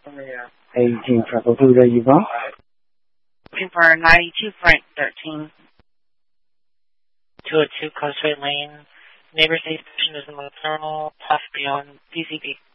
18 Truckle, who are you from? Looking for 92 Frank 13. 202 Coastway Lane. Neighbor station is in the terminal, possibly on PCP.